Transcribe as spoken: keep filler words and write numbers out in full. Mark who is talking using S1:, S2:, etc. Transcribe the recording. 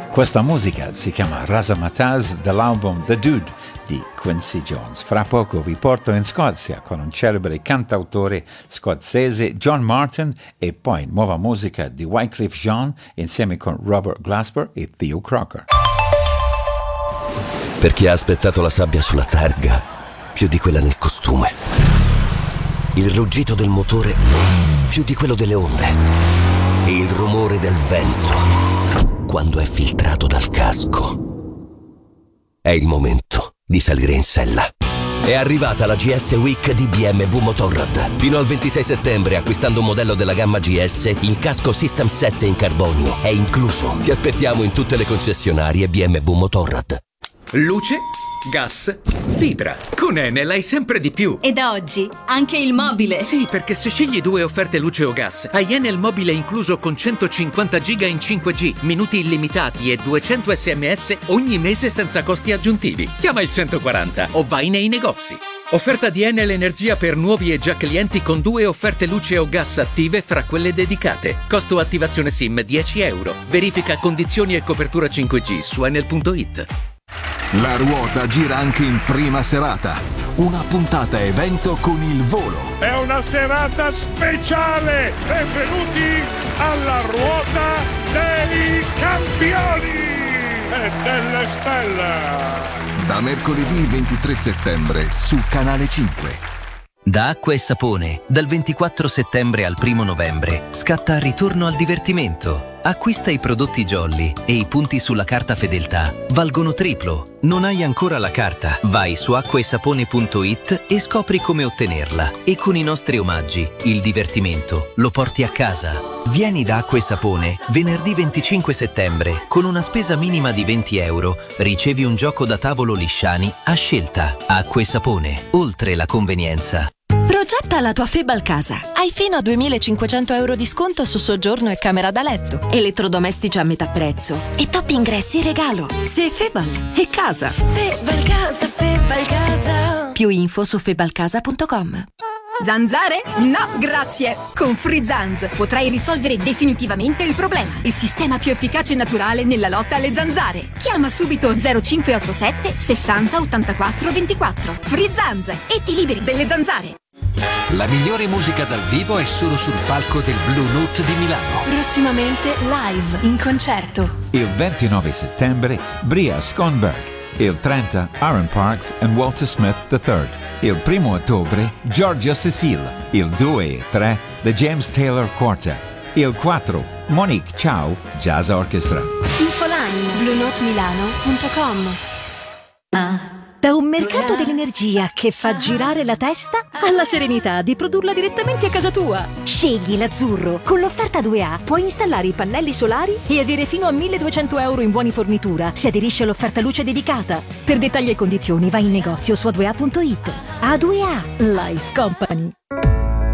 S1: Questa musica si chiama Razzmatazz dall'album The Dude di Quincy Jones. Fra poco vi porto in Scozia con un celebre cantautore scozzese, John Martin, e poi nuova musica di Wyclef Jean insieme con Robert Glasper e Theo Crocker.
S2: Per chi ha aspettato la sabbia sulla targa più di quella nel costume, il ruggito del motore più di quello delle onde e il rumore del vento quando è filtrato dal casco. È il momento di salire in sella. È arrivata la G S Week di B M W Motorrad. Fino al ventisei settembre, acquistando un modello della gamma G S, il casco System sette in carbonio è incluso. Ti aspettiamo in tutte le concessionarie B M W Motorrad.
S3: Luce, gas, fibra. Con Enel hai sempre di più.
S4: E da oggi anche il mobile.
S3: Sì, perché se scegli due offerte luce o gas, hai Enel mobile incluso con centocinquanta giga in cinque G, minuti illimitati e duecento sms ogni mese senza costi aggiuntivi. Chiama il centoquaranta o vai nei negozi. Offerta di Enel Energia per nuovi e già clienti con due offerte luce o gas attive fra quelle dedicate. Costo attivazione SIM dieci euro. Verifica condizioni e copertura cinque G su enel punto it.
S5: La ruota gira anche in prima serata. Una puntata evento con il volo.
S6: È una serata speciale. Benvenuti alla ruota dei campioni e delle stelle.
S5: Da mercoledì ventitré settembre su Canale cinque.
S7: Da Acqua e Sapone, dal ventiquattro settembre al primo novembre, scatta Ritorno al divertimento. Acquista i prodotti Jolly e i punti sulla carta fedeltà valgono triplo. Non hai ancora la carta? Vai su acquaesapone punto it e scopri come ottenerla. E con i nostri omaggi, il divertimento lo porti a casa. Vieni da Acqua e Sapone venerdì venticinque settembre. Con una spesa minima di venti euro ricevi un gioco da tavolo Lisciani a scelta. Acqua e Sapone, oltre la convenienza.
S8: Progetta la tua Febal casa. Hai fino a duemilacinquecento euro di sconto su soggiorno e camera da letto, elettrodomestici a metà prezzo e top ingressi in regalo. Se è Febal, è casa.
S9: Febal casa, Febal casa.
S8: Più info su febalcasa punto com.
S10: Zanzare? No, grazie! Con FreeZanz potrai risolvere definitivamente il problema. Il sistema più efficace e naturale nella lotta alle zanzare. Chiama subito zero cinque otto sette sessanta ottantaquattro ventiquattro. FreeZanz e ti liberi delle zanzare.
S11: La migliore musica dal vivo è solo sul palco del Blue Note di Milano.
S8: Prossimamente live, in concerto.
S1: Il ventinove settembre, Bria Skonberg. Il trenta, Aaron Parks e Walter Smith terzo. Il primo ottobre, Georgia Cecile. Il due e tre, The James Taylor Quartet. Il quattro, Monique Ciao Jazz Orchestra.
S8: Infoline, blue note milano punto com.
S9: Ah.
S12: Da un mercato dell'energia che fa girare la testa alla serenità di produrla direttamente a casa tua. Scegli l'azzurro. Con l'offerta due A puoi installare i pannelli solari e avere fino a milleduecento euro in buoni fornitura se aderisci all'offerta luce dedicata. Per dettagli e condizioni vai in negozio su a due a punto it. A due A Life Company.